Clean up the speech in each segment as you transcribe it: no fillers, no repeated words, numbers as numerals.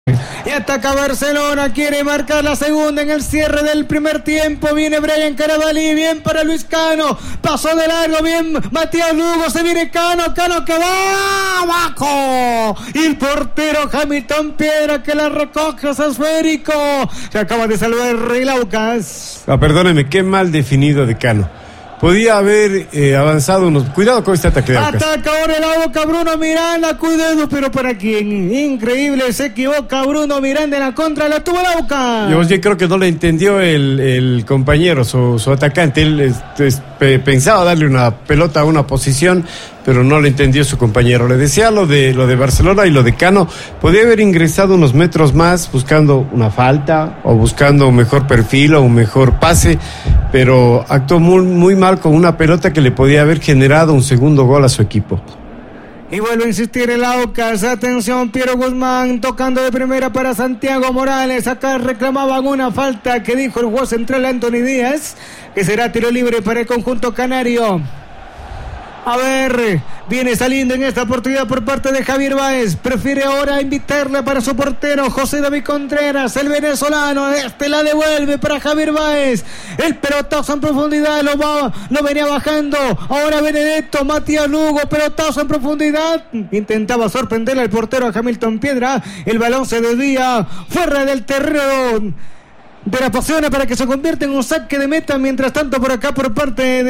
Y ataca Barcelona, quiere marcar la segunda en el cierre del primer tiempo. Viene Brian Carabalí, bien para Luis Cano, pasó de largo, bien Matías Lugo, se viene Cano que va abajo. Y el portero Hamilton Piedra que la recoge, es esférico. Se acaba de salvar Rey Laucas. Perdóneme, qué mal definido de Cano. Podía haber avanzado unos... Cuidado con este ataque de Aucas. Ataca ahora el Aucas, Bruno Miranda, cuidado, pero ¿para quién? Increíble, se equivoca Bruno Miranda en la contra, la tuvo el Aucas. Yo creo que no le entendió el compañero, su atacante. Él pensaba darle una pelota a una posición, pero no le entendió su compañero. Le decía lo de Barcelona y lo de Cano. Podía haber ingresado unos metros más buscando una falta o buscando un mejor perfil o un mejor pase, pero actuó muy mal con una pelota que le podía haber generado un segundo gol a su equipo. Y vuelve a insistir el Aucas, atención, Piero Guzmán tocando de primera para Santiago Morales. Acá reclamaban una falta que dijo el juez central Anthony Díaz, que será tiro libre para el conjunto canario. A ver, viene saliendo en esta oportunidad por parte de Javier Báez. Prefiere ahora invitarle para su portero José David Contreras, el venezolano. La devuelve para Javier Báez. El pelotazo en profundidad lo venía bajando. Ahora Benedetto, Matías Lugo, pelotazo en profundidad. Intentaba sorprenderle al portero a Hamilton Piedra. El balón se desvía fuera del terreno de la pasión para que se convierta en un saque de meta. Mientras tanto, por acá, por parte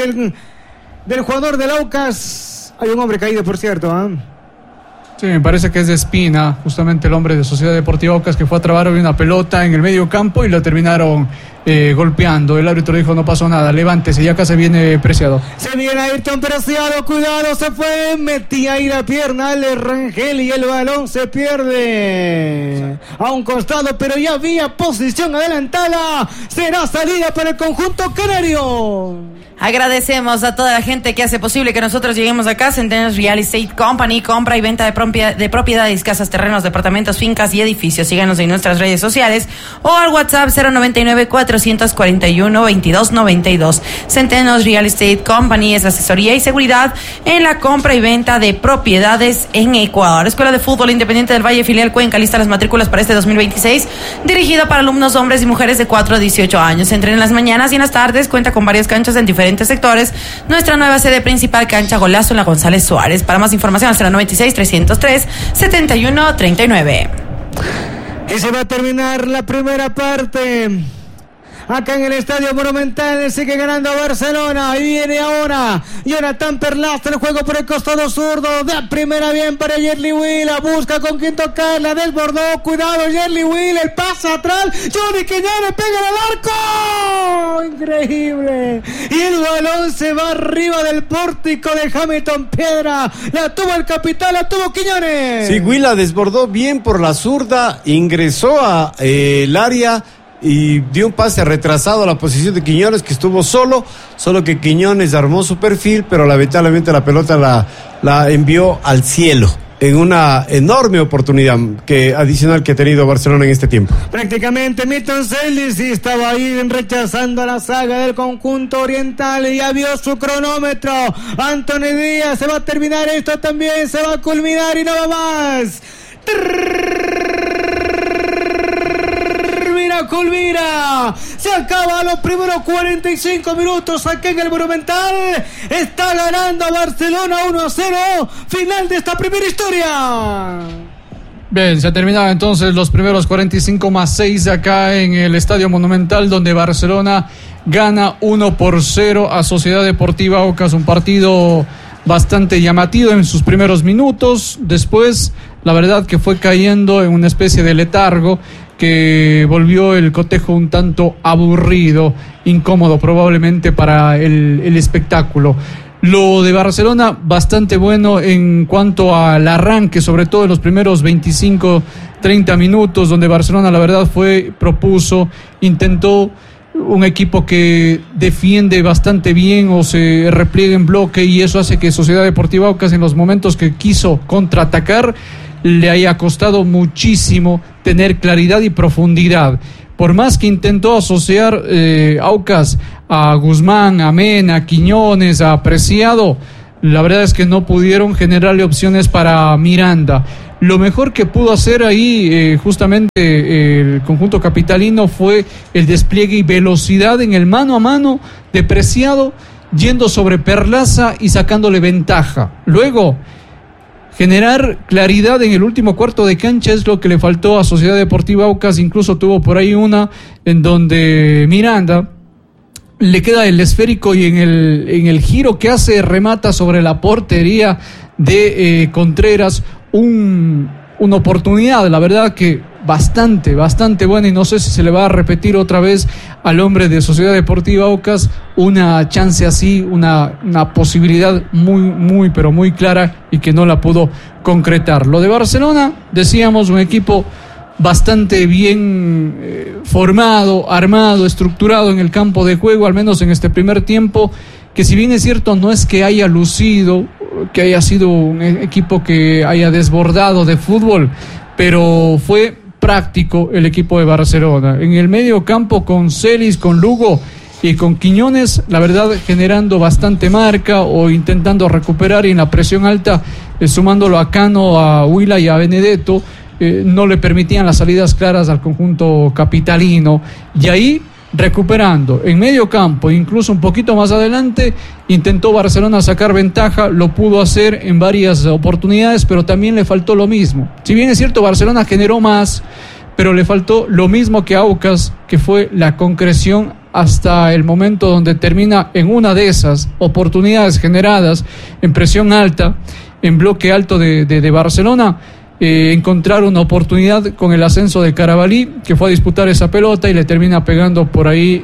del jugador del Aucas, hay un hombre caído, por cierto, ¿eh? Sí, me parece que es de Espina, justamente el hombre de Sociedad Deportiva Aucas, que fue a trabar hoy una pelota en el medio campo y lo terminaron golpeando. El árbitro dijo: no pasó nada, levántese, y acá se viene Preciado. Se viene Ayrton Preciado, cuidado, se fue, metía ahí la pierna al Rangel y el balón se pierde a un costado, pero ya había posición adelantada. Será salida para el conjunto canario. Agradecemos a toda la gente que hace posible que nosotros lleguemos acá. Centennial Real Estate Company, compra y venta de propiedades, casas, terrenos, departamentos, fincas y edificios. Síganos en nuestras redes sociales o al WhatsApp 099-441-2292. Centennial Real Estate Company es asesoría y seguridad en la compra y venta de propiedades en Ecuador. Escuela de Fútbol Independiente del Valle, filial Cuenca, lista las matrículas para este 2026, dirigida para alumnos hombres y mujeres de 4 a 18 años. Entrena en las mañanas y en las tardes, cuenta con varias canchas en diferentes sectores. Nuestra nueva sede principal, cancha Golazo en la González Suárez. Para más información al 096-303-7139. Y se va a terminar la primera parte. Acá en el Estadio Monumental sigue ganando Barcelona. Y viene ahora Jonathan Perlastre, el juego por el costado zurdo. Da primera bien para Yerli Huila. Busca con quien tocarla. Desbordó. Cuidado, Yerli Huila. El pase atrás. Johnny Quiñones pega en el arco. Increíble. Y el balón se va arriba del pórtico de Hamilton Piedra. La tuvo el capitán, la tuvo Quiñones. Sí, Huila desbordó bien por la zurda. Ingresó a el área y dio un pase retrasado a la posición de Quiñones, que estuvo solo que Quiñones armó su perfil, pero lamentablemente la pelota la envió al cielo en una enorme oportunidad adicional que ha tenido Barcelona en este tiempo. Prácticamente Milton Celis estaba ahí rechazando a la saga del conjunto oriental y ya vio su cronómetro. Anthony Díaz, se va a terminar esto también, se va a culminar y nada más. Culmina, se acaba los primeros 45 minutos aquí en el Monumental. Está ganando Barcelona 1-0, final de esta primera historia. Bien, se ha terminado entonces los primeros 45 más 6 acá en el Estadio Monumental, donde Barcelona gana 1-0 a Sociedad Deportiva Aucas. Un partido bastante llamativo en sus primeros minutos. Después, la verdad que fue cayendo en una especie de letargo que volvió el cotejo un tanto aburrido, incómodo probablemente para el espectáculo. Lo de Barcelona bastante bueno en cuanto al arranque, sobre todo en los primeros 25-30 minutos, donde Barcelona la verdad propuso, intentó, un equipo que defiende bastante bien o se repliega en bloque, y eso hace que Sociedad Deportiva Aucas, en los momentos que quiso contraatacar, le haya costado muchísimo tener claridad y profundidad. Por más que intentó asociar Aucas a Guzmán, a Mena, a Quiñones, a Preciado, la verdad es que no pudieron generarle opciones para Miranda. lo mejor que pudo hacer ahí justamente el conjunto capitalino fue el despliegue y velocidad en el mano a mano de Preciado, yendo sobre Perlaza y sacándole ventaja. Luego, generar claridad en el último cuarto de cancha es lo que le faltó a Sociedad Deportiva Aucas. Incluso tuvo por ahí una en donde Miranda le queda el esférico y en el giro que hace remata sobre la portería de Contreras. Una oportunidad, la verdad que bastante buena, y no sé si se le va a repetir otra vez al hombre de Sociedad Deportiva Aucas una chance así, una posibilidad pero muy clara, y que no la pudo concretar. Lo de Barcelona, decíamos, un equipo bastante bien formado, armado, estructurado en el campo de juego, al menos en este primer tiempo, que si bien es cierto no es que haya lucido, que haya sido un equipo que haya desbordado de fútbol, pero fue práctico el equipo de Barcelona. En el medio campo, con Celis, con Lugo y con Quiñones, la verdad generando bastante marca o intentando recuperar, y en la presión alta, sumándolo a Cano, a Huila y a Benedetto, no le permitían las salidas claras al conjunto capitalino. Y ahí, recuperando en medio campo, incluso un poquito más adelante, intentó Barcelona sacar ventaja, lo pudo hacer en varias oportunidades, pero también le faltó lo mismo. Si bien es cierto, Barcelona generó más, pero le faltó lo mismo que Aucas, que fue la concreción hasta el momento donde termina en una de esas oportunidades generadas en presión alta, en bloque alto de Barcelona. Encontrar una oportunidad con el ascenso de Carabalí, que fue a disputar esa pelota y le termina pegando por ahí,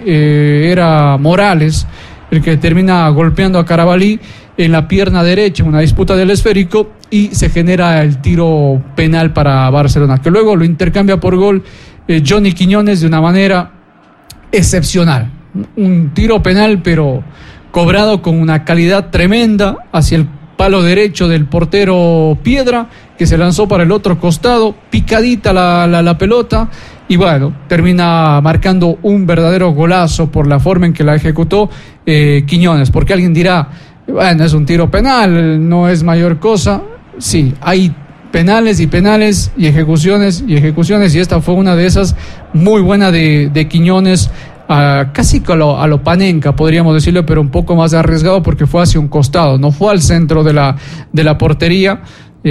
era Morales el que termina golpeando a Carabalí en la pierna derecha, en una disputa del esférico, y se genera el tiro penal para Barcelona, que luego lo intercambia por gol Johnny Quiñones de una manera excepcional. Un tiro penal, pero cobrado con una calidad tremenda hacia el palo derecho del portero Piedra, que se lanzó para el otro costado, picadita la pelota, y bueno, termina marcando un verdadero golazo por la forma en que la ejecutó Quiñones. Porque alguien dirá, bueno, es un tiro penal, no es mayor cosa. Sí, hay penales y ejecuciones, y esta fue una de esas muy buena de Quiñones, casi a lo Panenka, podríamos decirlo, pero un poco más arriesgado porque fue hacia un costado, no fue al centro de la portería,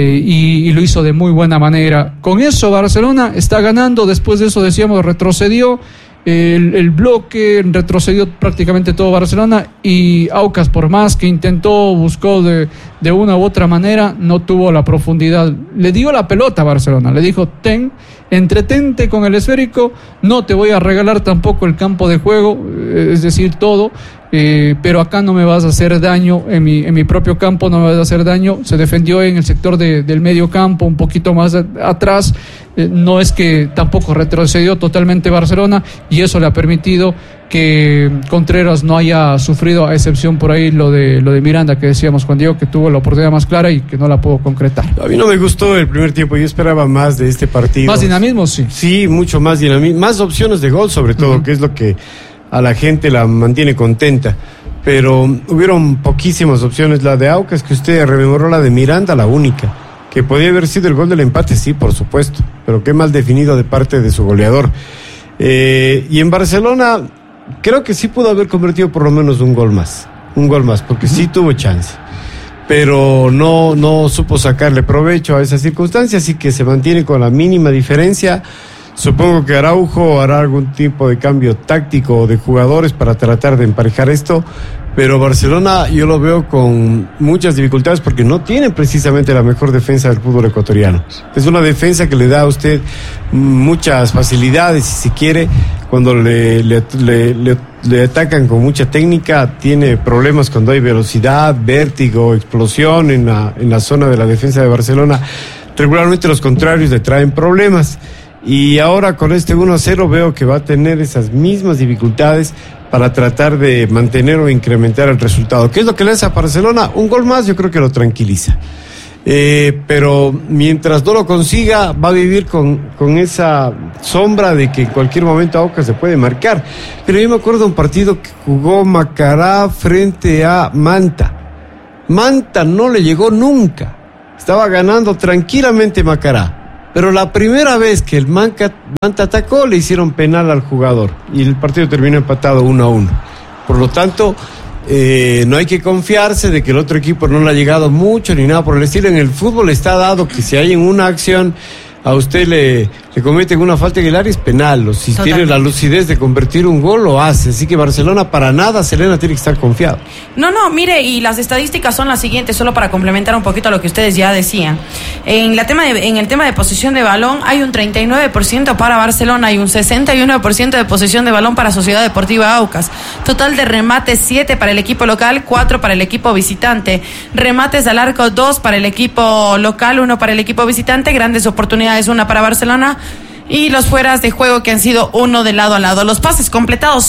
y lo hizo de muy buena manera. Con eso Barcelona está ganando. Después de eso, decíamos, retrocedió el bloque, retrocedió prácticamente todo Barcelona, y Aucas, por más que intentó, buscó de una u otra manera, no tuvo la profundidad. Le dio la pelota a Barcelona, le dijo: entretente con el esférico, no te voy a regalar tampoco el campo de juego, es decir, todo, pero acá no me vas a hacer daño, en mi propio campo no me vas a hacer daño. Se defendió en el sector del medio campo, un poquito más atrás, no es que tampoco retrocedió totalmente Barcelona, y eso le ha permitido que Contreras no haya sufrido, a excepción por ahí lo de Miranda, que decíamos, Juan Diego, que tuvo la oportunidad más clara y que no la pudo concretar. A mí no me gustó el primer tiempo, yo esperaba más de este partido. ¿Más dinamismo? Sí. Sí, mucho más dinamismo, más opciones de gol sobre todo, que es lo que a la gente la mantiene contenta. Pero hubieron poquísimas opciones. La de Aucas, que usted rememoró, la de Miranda, la única, que podía haber sido el gol del empate, sí, por supuesto, pero qué mal definido de parte de su goleador. Y en Barcelona creo que sí pudo haber convertido por lo menos un gol más, porque sí tuvo chance, pero no supo sacarle provecho a esa circunstancia, así que se mantiene con la mínima diferencia. Supongo que Araujo hará algún tipo de cambio táctico de jugadores para tratar de emparejar esto, pero Barcelona yo lo veo con muchas dificultades porque no tiene precisamente la mejor defensa del fútbol ecuatoriano. Es una defensa que le da a usted muchas facilidades, si se quiere, cuando le atacan con mucha técnica, tiene problemas cuando hay velocidad, vértigo, explosión en la zona de la defensa de Barcelona. Regularmente los contrarios le traen problemas. Y ahora con este 1-0 veo que va a tener esas mismas dificultades para tratar de mantener o incrementar el resultado. ¿Qué es lo que le hace a Barcelona? Un gol más, yo creo que lo tranquiliza. Pero mientras no lo consiga, va a vivir con esa sombra de que en cualquier momento Aucas se puede marcar. Pero yo me acuerdo de un partido que jugó Macará frente a Manta. Manta no le llegó nunca. estaba ganando tranquilamente Macará. Pero la primera vez que el Manta atacó, le hicieron penal al jugador. Y el partido terminó empatado 1-1. Por lo tanto, no hay que confiarse de que el otro equipo no le ha llegado mucho ni nada por el estilo. En el fútbol está dado que si hay en una acción a usted le cometen una falta en el área, es penal. O si tiene la lucidez de convertir un gol, lo hace. Así que Barcelona, para nada, Selena, tiene que estar confiado. No, mire, y las estadísticas son las siguientes, solo para complementar un poquito lo que ustedes ya decían. En el tema de posesión de balón, hay un 39% para Barcelona y un 61% de posesión de balón para Sociedad Deportiva Aucas. Total de remates, 7 para el equipo local, 4 para el equipo visitante. Remates al arco, 2 para el equipo local, 1 para el equipo visitante. Grandes oportunidades, 1 para Barcelona. Y los fueras de juego que han sido 1 de lado a lado. Los pases completados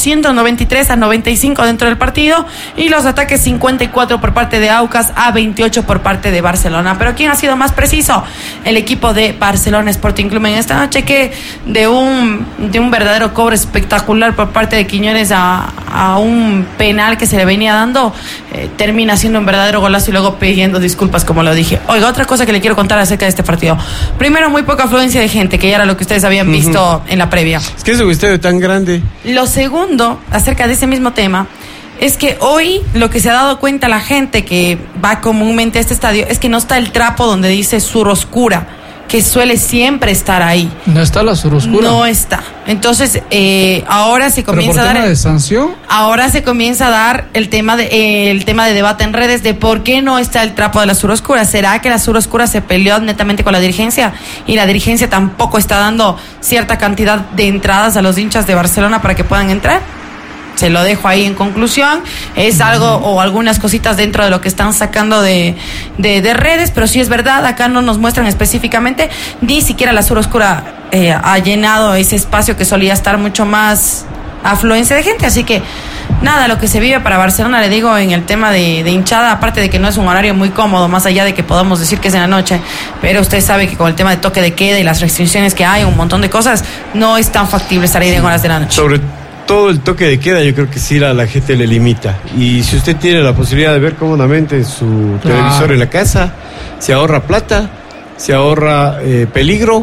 193-95 dentro del partido. Y los ataques 54 por parte de Aucas a 28 por parte de Barcelona. Pero ¿quién ha sido más preciso? El equipo de Barcelona Sporting Club en esta noche, que de un verdadero cobro espectacular por parte de Quiñones a un penal que se le venía dando, termina siendo un verdadero golazo y luego pidiendo disculpas, como lo dije. Oiga, otra cosa que le quiero contar acerca de este partido. Primero, muy poca afluencia de gente, que ya era lo que ustedes habían visto en la previa. Es que ese estadio tan grande. Lo segundo, acerca de ese mismo tema, es que hoy lo que se ha dado cuenta la gente que va comúnmente a este estadio es que no está el trapo donde dice Sur Oscura, que suele siempre estar ahí. ¿No está la Sur Oscura? No está. Entonces, ahora se comienza a dar... ¿Pero por tema de sanción? Ahora se comienza a dar el tema de debate en redes de por qué no está el trapo de la Sur Oscura. ¿Será que la Sur Oscura se peleó netamente con la dirigencia? Y la dirigencia tampoco está dando cierta cantidad de entradas a los hinchas de Barcelona para que puedan entrar. Se lo dejo ahí en conclusión. Es algo o algunas cositas dentro de lo que están sacando de redes, pero sí es verdad, acá no nos muestran específicamente, ni siquiera la Sur Oscura ha llenado ese espacio que solía estar mucho más afluencia de gente, así que nada, lo que se vive para Barcelona, le digo, en el tema de hinchada, aparte de que no es un horario muy cómodo, más allá de que podamos decir que es en la noche, pero usted sabe que con el tema de toque de queda y las restricciones que hay, un montón de cosas, no es tan factible salir en horas de la noche. Sobre todo el toque de queda, yo creo que sí la gente le limita. Y si usted tiene la posibilidad de ver cómodamente su televisor en la casa, se ahorra plata, se ahorra peligro.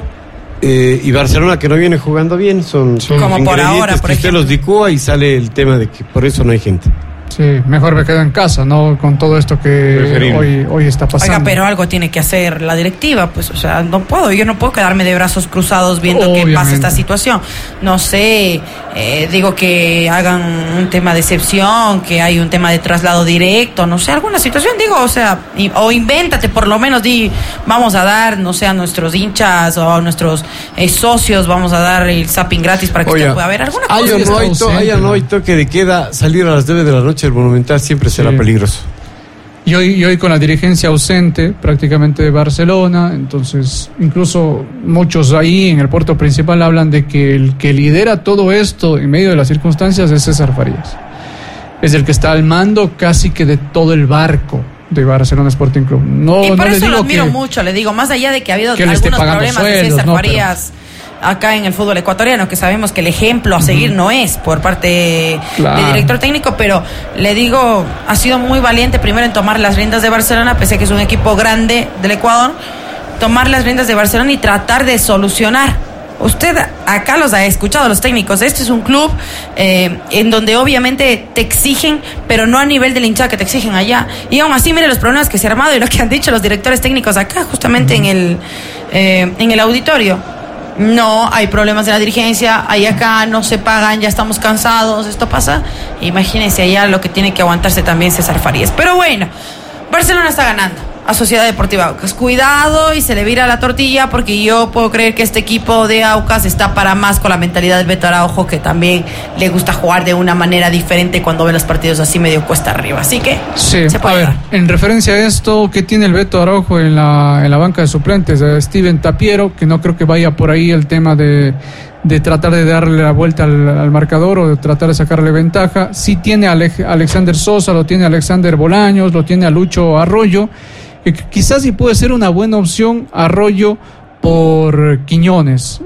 Y Barcelona, que no viene jugando bien, son como por ahora, por que usted los licúa y sale el tema de que por eso no hay gente. Sí, mejor me quedo en casa, ¿no? Con todo esto que hoy está pasando. Oiga, pero algo tiene que hacer la directiva, pues, o sea, yo no puedo quedarme de brazos cruzados viendo que pasa esta situación. No sé, digo que hagan un tema de excepción, que hay un tema de traslado directo, no sé, alguna situación, digo, o sea, o invéntate, por lo menos vamos a dar, no sé, a nuestros hinchas o a nuestros socios, vamos a dar el zapping gratis para que usted pueda ver alguna cosa. No hay toque de queda, salir a las 9 de la noche el Monumental siempre será peligroso. Y hoy con la dirigencia ausente prácticamente de Barcelona, entonces incluso muchos ahí en el puerto principal hablan de que el que lidera todo esto en medio de las circunstancias es César Farías. Es el que está al mando casi que de todo el barco de Barcelona Sporting Club. Y por eso lo admiro mucho, le digo, más allá de que ha habido algunos problemas de César Farías acá en el fútbol ecuatoriano, que sabemos que el ejemplo a seguir no es por parte del director técnico, pero le digo, ha sido muy valiente primero en tomar las riendas de Barcelona, pese a que es un equipo grande del Ecuador, tomar las riendas de Barcelona y tratar de solucionar. Usted acá los ha escuchado, los técnicos. Este es un club en donde obviamente te exigen, pero no a nivel de la hinchada que te exigen allá. Y aún así, mire los problemas que se han armado y lo que han dicho los directores técnicos acá, justamente en el auditorio. No, hay problemas de la dirigencia, ahí acá no se pagan, ya estamos cansados, esto pasa. Imagínense allá lo que tiene que aguantarse también César Farías. Pero bueno, Barcelona está ganando a Sociedad Deportiva Aucas. Cuidado y se le vira la tortilla, porque yo puedo creer que este equipo de Aucas está para más con la mentalidad del Beto Araujo, que también le gusta jugar de una manera diferente cuando ve los partidos así medio cuesta arriba. Así que sí, se puede. A ver, en referencia a esto, ¿qué tiene el Beto Araujo en la banca de suplentes? Steven Tapiero, que no creo que vaya por ahí el tema de tratar de darle la vuelta al marcador o de tratar de sacarle ventaja. Sí tiene a Alexander Sosa, lo tiene a Alexander Bolaños, lo tiene a Lucho Arroyo, que quizás sí puede ser una buena opción Arroyo por Quiñones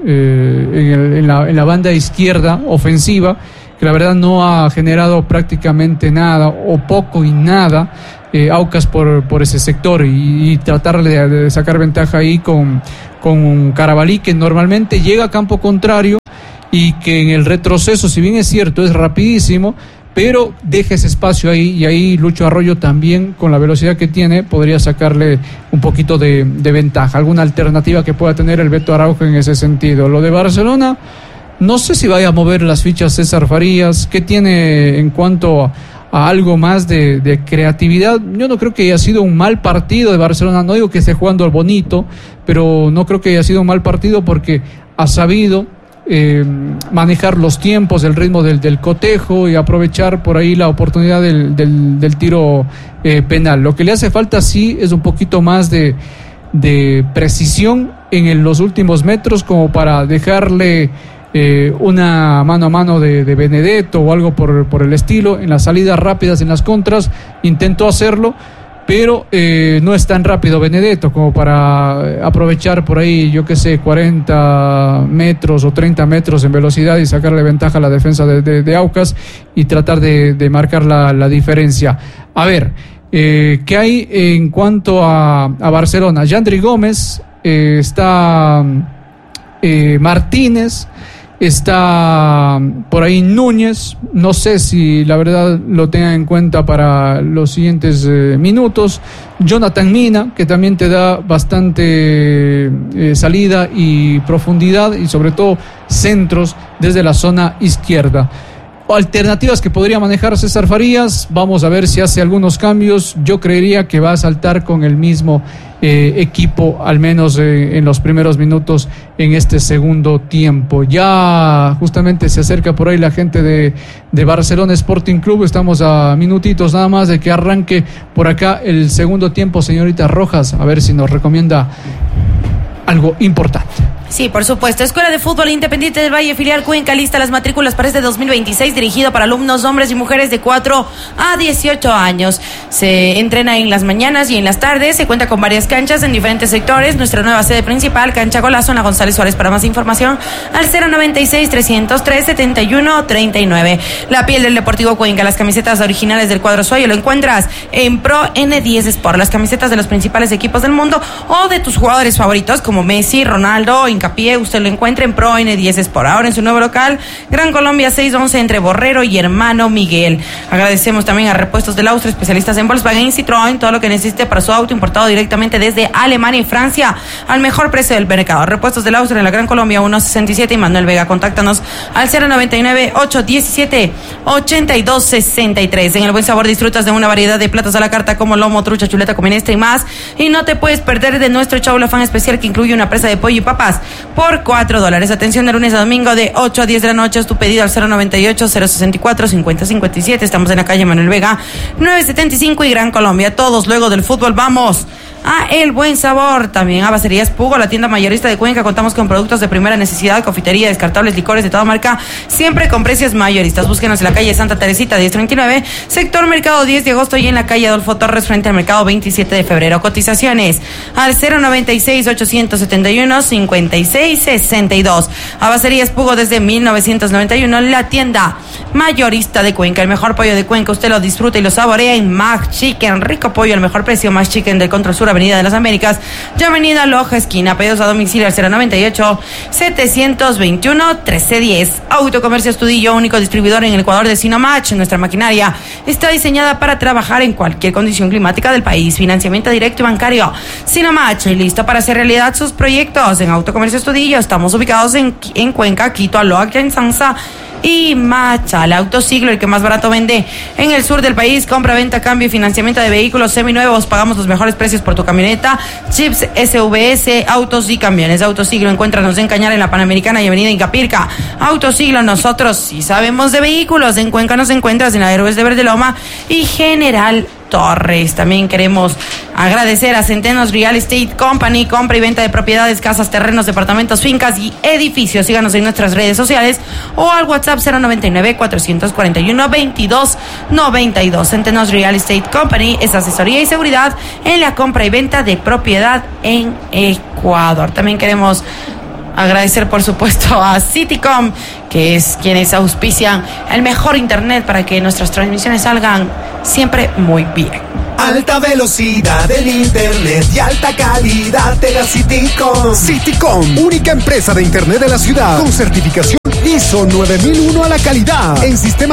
en la banda izquierda ofensiva, que la verdad no ha generado prácticamente nada o poco y nada. Aucas por ese sector y tratar de sacar ventaja ahí con Carabalí, que normalmente llega a campo contrario y que en el retroceso, si bien es cierto, es rapidísimo, pero deja ese espacio ahí, y ahí Lucho Arroyo también, con la velocidad que tiene, podría sacarle un poquito de ventaja. Alguna alternativa que pueda tener el Beto Araujo en ese sentido. Lo de Barcelona, no sé si vaya a mover las fichas César Farías. ¿Qué tiene en cuanto a algo más de creatividad? Yo no creo que haya sido un mal partido de Barcelona. No digo que esté jugando al bonito, pero no creo que haya sido un mal partido, porque ha sabido manejar los tiempos, el ritmo del cotejo, y aprovechar por ahí la oportunidad del tiro penal. Lo que le hace falta sí es un poquito más de precisión en los últimos metros, como para dejarle una mano a mano de Benedetto o algo por el estilo. En las salidas rápidas, en las contras, intentó hacerlo, pero no es tan rápido Benedetto como para aprovechar por ahí, 40 metros o 30 metros en velocidad y sacarle ventaja a la defensa de Aucas y tratar de marcar la diferencia. A ver, ¿qué hay en cuanto a Barcelona? Yandri Gómez, está Martínez, está por ahí Núñez. No sé si la verdad lo tengan en cuenta para los siguientes minutos. Jonathan Mina, que también te da bastante salida y profundidad, y sobre todo centros desde la zona izquierda. Alternativas que podría manejar César Farías, vamos a ver si hace algunos cambios. Yo creería que va a saltar con el mismo equipo, al menos en los primeros minutos en este segundo tiempo. Ya justamente se acerca por ahí la gente de Barcelona Sporting Club. Estamos a minutitos nada más de que arranque por acá el segundo tiempo. Señorita Rojas, a ver si nos recomienda algo importante. Sí, por supuesto. Escuela de Fútbol Independiente del Valle, filial Cuenca, lista las matrículas para este 2026, dirigido para alumnos hombres y mujeres de 4 a 18 años. Se entrena en las mañanas y en las tardes. Se cuenta con varias canchas en diferentes sectores. Nuestra nueva sede principal, Cancha Golazo, en la González Suárez. Para más información, al 096-303-7139. La piel del Deportivo Cuenca, las camisetas originales del cuadro Sueño, lo encuentras en Pro N10 Sport. Las camisetas de los principales equipos del mundo o de tus jugadores favoritos como Messi, Ronaldo, Hincapié, usted lo encuentra en Pro N10 Sport. Ahora en su nuevo local, Gran Colombia 611, entre Borrero y Hermano Miguel. Agradecemos también a Repuestos del Austria, especialistas en Volkswagen y Citroën, todo lo que necesite para su auto, importado directamente desde Alemania y Francia al mejor precio del mercado. Repuestos del Austria en la Gran Colombia 167 y Manuel Vega. Contáctanos al 099-817-8263. En El Buen Sabor disfrutas de una variedad de platos a la carta como lomo, trucha, chuleta con menestra y más, y no te puedes perder de nuestro chaulafán especial, que incluye una presa de pollo y papas por $4. Atención de lunes a domingo de 8 a 10 de la noche. Es tu pedido al 098-064-5057. Estamos en la calle Manuel Vega 975 y Gran Colombia. Todos luego del fútbol vamos a El Buen Sabor. También a Bacerías Pugo, la tienda mayorista de Cuenca. Contamos con productos de primera necesidad, confitería, descartables, licores de toda marca, siempre con precios mayoristas. Búsquenos en la calle Santa Teresita 1039, sector Mercado 10 de agosto, y en la calle Adolfo Torres frente al Mercado 27 de febrero. Cotizaciones al 096-871-5662. A Bacerías Pugo desde 1991, la tienda mayorista de Cuenca. El mejor pollo de Cuenca usted lo disfruta y lo saborea en Mac Chicken. Rico pollo al mejor precio. Mac Chicken del Control Sur, Avenida de las Américas y Avenida Loja Esquina. Pedidos a domicilio al 098-721-1310. Autocomercio Estudillo, único distribuidor en el Ecuador de Sinomach. Nuestra maquinaria está diseñada para trabajar en cualquier condición climática del país. Financiamiento directo y bancario. Sinomach, listo para hacer realidad sus proyectos. En Autocomercio Estudillo estamos ubicados en Cuenca, Quito, Aloa, Sanza y Machala. Autosiglo, el que más barato vende en el sur del país. Compra, venta, cambio y financiamiento de vehículos seminuevos. Pagamos los mejores precios por tu camioneta. Chips, SVS, autos y camiones. Autosiglo, encuéntranos en Cañar, en la Panamericana y Avenida Incapirca. Autosiglo, nosotros sí sabemos de vehículos. En Cuenca nos encuentras en la Héroes de Verde Loma y General Torres. También queremos agradecer a Centenos Real Estate Company, compra y venta de propiedades, casas, terrenos, departamentos, fincas y edificios. Síganos en nuestras redes sociales o al WhatsApp 099-441-2292. Centenos Real Estate Company es asesoría y seguridad en la compra y venta de propiedad en Ecuador. También queremos agradecer, por supuesto, a Citycom, que es quienes auspician el mejor internet para que nuestras transmisiones salgan siempre muy bien. Alta velocidad del internet y alta calidad de la Citycom. Citycom, única empresa de internet de la ciudad con certificación ISO 9001 a la calidad en sistema